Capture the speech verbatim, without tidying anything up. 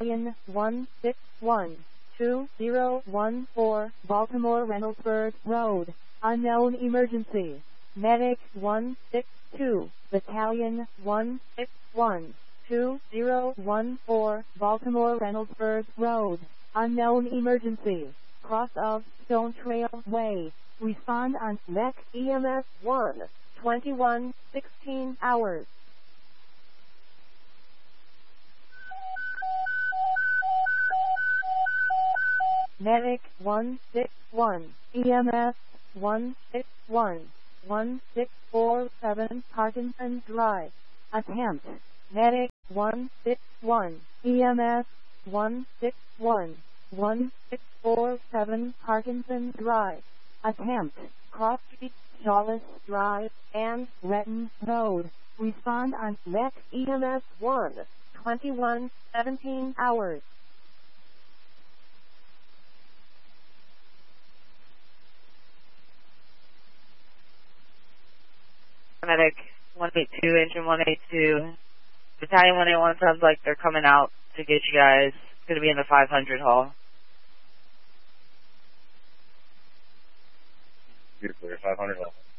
Battalion one six one, two zero one four, Baltimore Reynoldsburg Road. Unknown emergency. Medic one six two, Battalion one six one, two zero one four, Baltimore Reynoldsburg Road. Unknown emergency. Cross of Stone Trail Way. Respond on Mech E M S one, twenty-one sixteen hours. Medic one six one, E M S one six one, one six four seven Parkinson Drive. Attempt. Medic one six one, E M S one six one, one six four seven Parkinson Drive. Attempt. Cross Street, Shawless Drive, and Retton Road. Respond on Mech E M S one, twenty-one seventeen hours. Medic one eight two, Engine one eight two. Battalion one eight one sounds like they're coming out to get you guys. It's going to be in the five hundred hall. You're clear, five hundred hall.